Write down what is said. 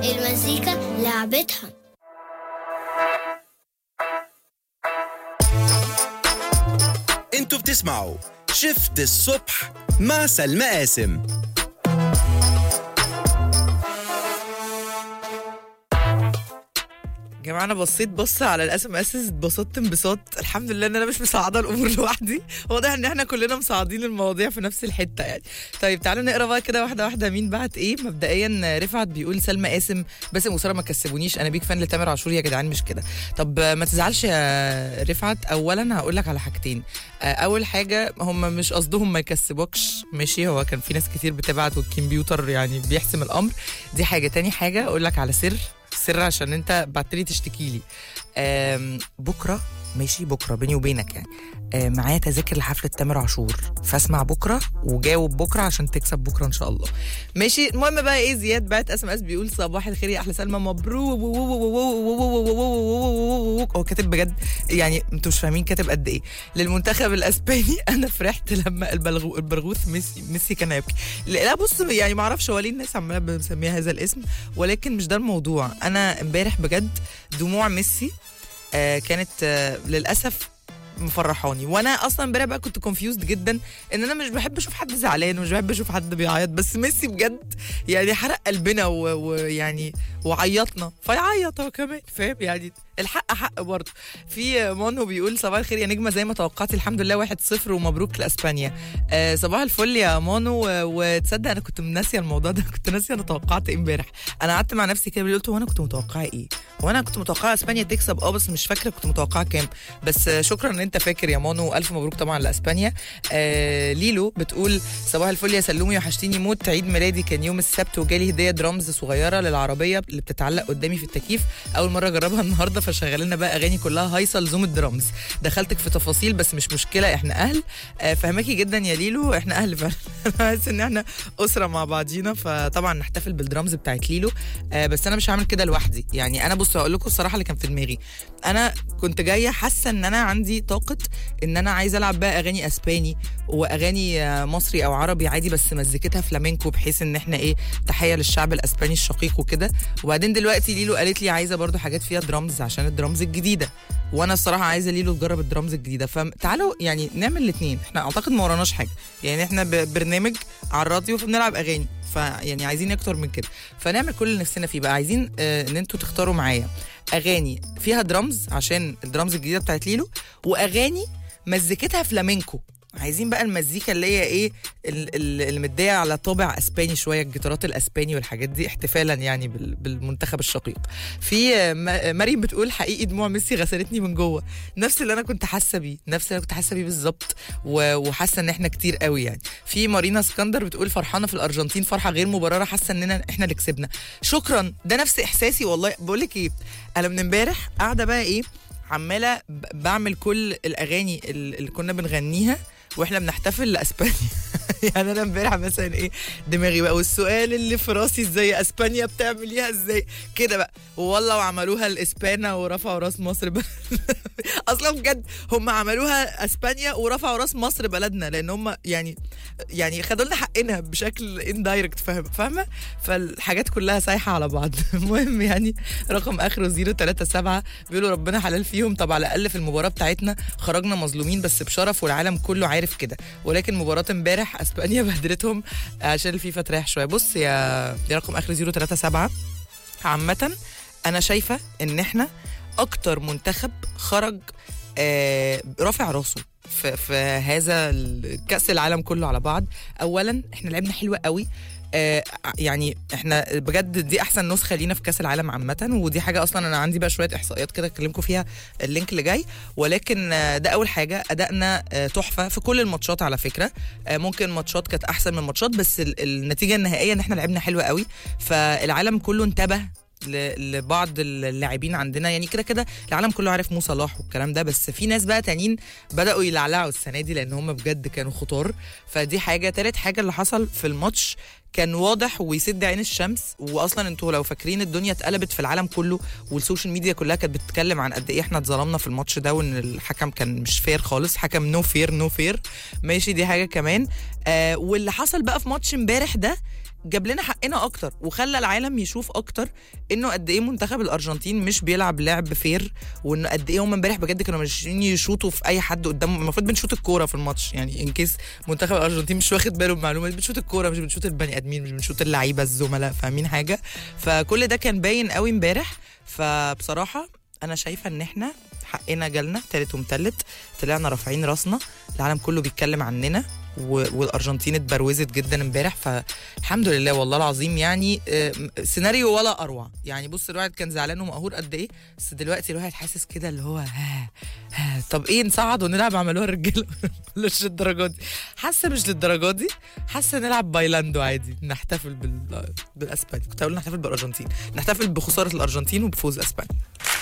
المزيكا لعبتها. انتوا بتسمعوا شفت الصبح مع سلمى قاسم. يا جماعه انا بص على الاس ام اس، اتبسطت انبساط. الحمد لله ان انا مش مصعده الامور لوحدي، واضح ان احنا كلنا مصعدين المواضيع في نفس الحته يعني. طيب تعالوا نقرا بقى كده واحده واحده مين بعت ايه. مبدئيا رفعت بيقول سلمى قاسم باسم وساره ما كسبونيش، انا بيك فان لتامر عاشور يا جدعان مش كده. طب ما تزعلش يا رفعت، اولا هقول لك على حاجتين. اول حاجه هم مش قصدهم ما يكسبوكش، ماشي، هو كان في ناس كتير بتبعت والكمبيوتر يعني بيحسم الامر، دي حاجه. تاني حاجه اقول لك على سر عشان انت بعتلي تشتكي لي. بكره ماشي، بكره بيني وبينك يعني معايا تذاكر لحفله تامر عاشور، فاسمع بكره وجاوب بكره عشان تكسب بكره ان شاء الله. ماشي. المهم بقى ايه، زياد بعت اس ام اس بيقول صباح الخير يا احلى سلمى، مبروك. هو كاتب بجد يعني، انتوا مش فاهمين كاتب قد ايه للمنتخب الاسباني. انا فرحت لما البرغوث ميسي كان يبكي. لا بص يعني ما اعرفش هو ليه الناس عماله بنسميها هذا الاسم، ولكن مش ده الموضوع. انا امبارح بجد دموع ميسي كانت للاسف مفرحاني، وانا اصلا امبارح بقى كنت كونفيوزد جدا ان انا مش بحب اشوف حد زعلان ومش بحب اشوف حد بيعيط، بس ميسي بجد يعني حرق قلبنا ويعني وعيطنا فيعيط هو كمان، فاهم يعني الحق حق برضه. في مانو بيقول صباح الخير يا نجمه زي ما توقعتي الحمد لله 1-0 ومبروك لاسبانيا. صباح الفل يا مانو. وتصدق انا كنت ناسيه الموضوع ده، كنت ناسيه انا توقعت ايه امبارح. انا قعدت مع نفسي كده قلت وانا كنت متوقعه ايه، وانا كنت متوقعه اسبانيا تكسب بس مش فاكره كنت متوقعه كام. بس شكرا ان انت فاكر يا مانو، الف مبروك طبعا لاسبانيا. ليلو بتقول صباح الفل يا سلومي وحشتيني موت، عيد ميلادي كان يوم السبت وجالي هديه درامز صغيره للعربيه اللي بتتعلق قدامي في التكييف، اول مره اجربها النهارده، فشغل لنا بقى اغاني كلها هايصه لزوم الدرامز. دخلتك في تفاصيل بس مش مشكله، احنا اهل. فهماكي جدا يا ليلو، احنا اهل فعلا. بحس ان احنا اسره مع بعضينا، فطبعا نحتفل بالدرامز بتاعت ليلو. بس انا مش هعمل كده لوحدي يعني. انا بصوا هقول لكم الصراحه اللي كان في دماغي، انا كنت جايه حاسه ان انا عندي طاقه ان انا عايزه العب بقى اغاني اسباني واغاني مصري او عربي عادي، بس مزيكتها فلامينكو، بحيث ان احنا ايه تحيه للشعب الاسباني الشقيق وكده. وبعدين دلوقتي ليلو قالت لي عايزه برضو حاجات فيها درامز عشان الدرامز الجديده، وانا الصراحه عايزه ليلو تجرب الدرامز الجديده. فتعالوا يعني نعمل الاثنين، احنا اعتقد ما وراناش حاجه يعني، احنا برنامج على الراديو فبنلعب اغاني، فيعني عايزين اكتر من كده، فنعمل كل اللي نفسنا فيه بقى. عايزين ان انتوا تختاروا معايا اغاني فيها درامز عشان الدرامز الجديده بتاعت ليلو، واغاني مزيكتها فلامينكو. عايزين بقى المزيكا اللي هي ايه اللي مديه على طابع اسباني شويه، الجيتارات الاسباني والحاجات دي، احتفالا يعني بالمنتخب الشقيق. في مريم بتقول حقيقي دموع ميسي غسلتني من جوه، نفس اللي انا كنت حاسه بيه، بالظبط، وحاسه ان احنا كتير قوي يعني. في مارينا اسكندر بتقول فرحانه في الارجنتين فرحه غير مبرره، حاسه اننا احنا اللي كسبنا. شكرا، ده نفس احساسي والله. بقول لك ايه، انا من امبارح قاعده بقى ايه عماله بعمل كل الاغاني اللي كنا بنغنيها واحنا بنحتفل لاسبانيا. يعني انا امبارح مثلا ايه دماغي بقى، والسؤال اللي في راسي ازاي اسبانيا بتعمليها ازاي كده بقى، والله وعملوها الاسبانا ورفعوا راس مصر اصلا بجد هم عملوها اسبانيا ورفعوا راس مصر بلدنا، لان هم يعني خدوا لنا حقنا بشكل اندايركت، فاهمه؟ فالحاجات كلها سايحه على بعض. المهم يعني رقم اخره 037 بيقولوا ربنا حلال فيهم. طب على الاقل في المباراه بتاعتنا خرجنا مظلومين بس بشرف، والعالم كله عارف كده، ولكن مباراه امبارح اسبانيا بهدلتهم عشان الفيفا تريح شويه. بص يا رقم اخر 037، عامه انا شايفه ان احنا اكتر منتخب خرج رافع راسه في هذا كأس العالم كله على بعض. اولا احنا لعبنا حلوه قوي، يعني احنا بجد دي احسن نسخه لينا في كاس العالم عامه، ودي حاجه اصلا انا عندي بقى شويه احصائيات كده اكلمكم فيها اللينك اللي جاي. ولكن ده اول حاجه، ادائنا تحفه في كل الماتشات على فكره. ممكن ماتشات كانت احسن من ماتشات، بس النتيجه النهائيه ان احنا لعبنا حلوه قوي، فالعالم كله انتبه لبعض اللاعبين عندنا. يعني كده العالم كله عارف مو صلاح والكلام ده، بس في ناس بقى تانيين بدأوا يلعلعوا السنة دي لأن هم بجد كانوا خطار. فدي حاجة. تالت حاجة اللي حصل في الماتش كان واضح ويسد عين الشمس، واصلا انتوا لو فاكرين الدنيا اتقلبت في العالم كله، والسوشيال ميديا كلها كانت بتتكلم عن قد ايه احنا اتظلمنا في الماتش ده، وان الحكم كان مش فير خالص، حكم نو فير ماشي. دي حاجه كمان. واللي حصل بقى في ماتش امبارح ده جاب لنا حقنا اكتر وخلى العالم يشوف اكتر انه قد ايه منتخب الارجنتين مش بيلعب لعب فير، وانه قد ايه هم امبارح بجد كانوا ماشيين يشوطوا في اي حد قدامهم. المفروض بنشوط الكوره في الماتش، يعني ان كيس منتخب الارجنتين مش واخد باله من المعلومه، بنشوط الكوره مش بنشوط البني ادمين، مش بنشوط اللعيبه الزملاء، فاهمين حاجه؟ فكل ده كان باين قوي امبارح. فبصراحه انا شايفه ان احنا حقنا جالنا تالت ومتلت، طلعنا رافعين راسنا، العالم كله بيتكلم عننا، والارجنتين اتبروزت جدا امبارح. فالحمد لله والله العظيم، يعني سيناريو ولا اروع. يعني بص الواحد كان زعلان ومقهور قد ايه، بس دلوقتي الواحد حاسس كده اللي هو طب ايه نصعد ونلعب عملوها الرجاله مش للدرجه دي، حاسه مش للدرجه دي، حاسه نلعب بايلاندو عادي، نحتفل بالاسباني. كنت هقول نحتفل بالارجنتين، نحتفل بخساره الارجنتين وبفوز اسبانيا.